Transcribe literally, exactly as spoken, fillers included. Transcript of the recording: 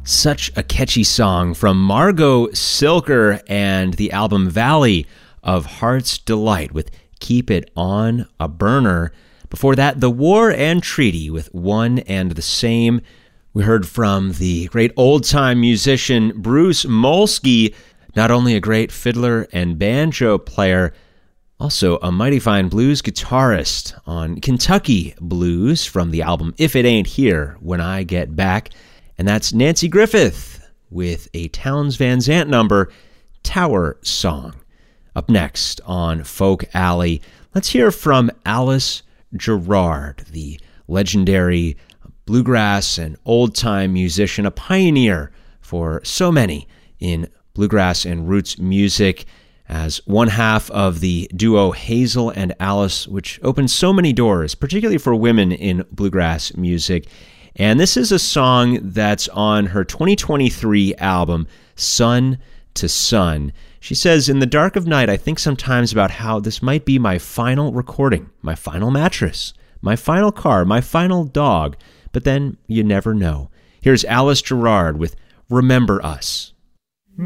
Such a catchy song from Margot Silker and the album Valley of Heart's Delight with Keep It On a Burner. Before that, The War and Treaty with One and the Same. We heard from the great old-time musician Bruce Molsky, not only a great fiddler and banjo player, also a mighty fine blues guitarist on Kentucky Blues from the album If It Ain't Here When I Get Back. And that's Nanci Griffith with a Townes Van Zandt number, Tower Song. Up next on Folk Alley, let's hear from Alice Gerrard, the legendary bluegrass and old-time musician, a pioneer for so many in bluegrass and roots music, as one half of the duo Hazel and Alice, which opened so many doors, particularly for women in bluegrass music. And this is a song that's on her twenty twenty-three album, Sun to Sun. She says, in the dark of night, I think sometimes about how this might be my final recording, my final mattress, my final car, my final dog, but then you never know. Here's Alice Gerrard with Remember Us.